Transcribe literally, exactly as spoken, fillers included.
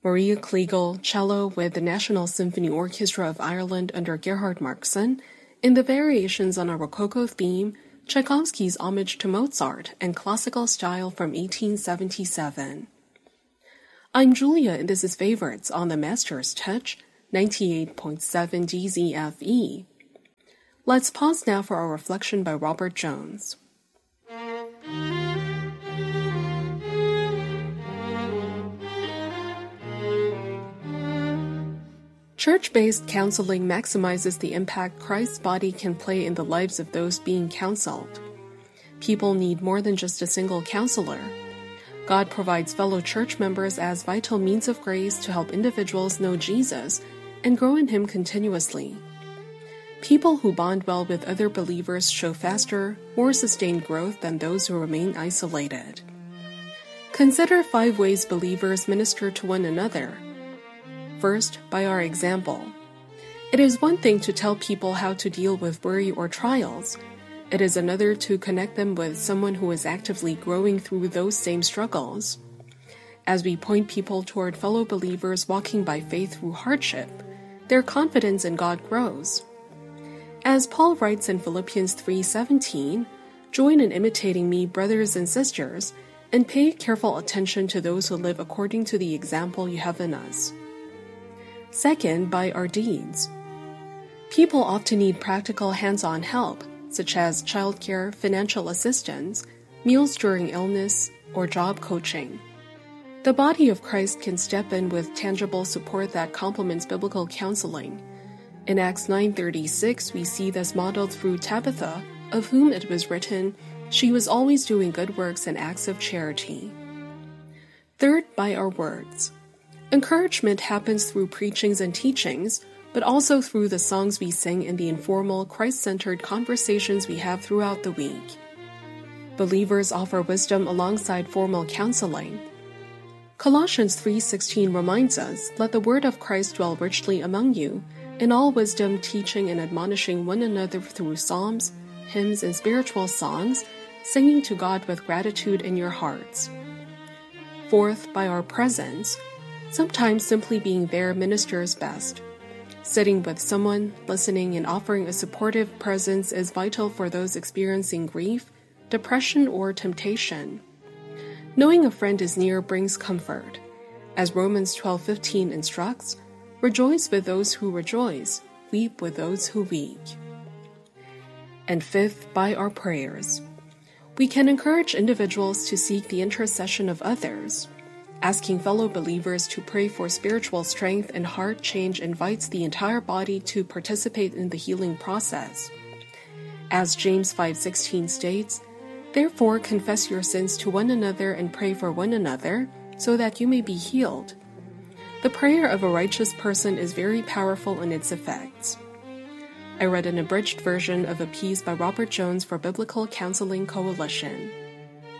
Maria Kliegel, cello with the National Symphony Orchestra of Ireland under Gerhard Markson, in the Variations on a Rococo theme, Tchaikovsky's Homage to Mozart and Classical Style from eighteen seventy-seven. I'm Julia and this is Favorites on the Master's Touch, ninety-eight point seven D Z F E. Let's pause now for our reflection by Robert Jones. Church-based counseling maximizes the impact Christ's body can play in the lives of those being counseled. People need more than just a single counselor. God provides fellow church members as vital means of grace to help individuals know Jesus and grow in Him continuously. People who bond well with other believers show faster, more sustained growth than those who remain isolated. Consider five ways believers minister to one another. First, by our example. It is one thing to tell people how to deal with worry or trials. It is another to connect them with someone who is actively growing through those same struggles. As we point people toward fellow believers walking by faith through hardship, their confidence in God grows. As Paul writes in Philippians three seventeen, join in imitating me, brothers and sisters, and pay careful attention to those who live according to the example you have in us. Second, by our deeds. People often need practical hands-on help, such as childcare, financial assistance, meals during illness, or job coaching. The body of Christ can step in with tangible support that complements biblical counseling. In Acts nine thirty-six, we see this modeled through Tabitha, of whom it was written, "She was always doing good works and acts of charity." Third, by our words. Encouragement happens through preachings and teachings, but also through the songs we sing and the informal, Christ-centered conversations we have throughout the week. Believers offer wisdom alongside formal counseling. Colossians three sixteen reminds us, "Let the word of Christ dwell richly among you, in all wisdom teaching and admonishing one another through psalms, hymns, and spiritual songs, singing to God with gratitude in your hearts." Fourth, by our presence. Sometimes simply being there ministers best. Sitting with someone, listening, and offering a supportive presence is vital for those experiencing grief, depression, or temptation. Knowing a friend is near brings comfort. As Romans twelve fifteen instructs, rejoice with those who rejoice, weep with those who weep. And fifth, by our prayers. We can encourage individuals to seek the intercession of others. Asking fellow believers to pray for spiritual strength and heart change invites the entire body to participate in the healing process. As James five sixteen states, "Therefore confess your sins to one another and pray for one another, so that you may be healed." The prayer of a righteous person is very powerful in its effects. I read an abridged version of a piece by Robert Jones for Biblical Counseling Coalition.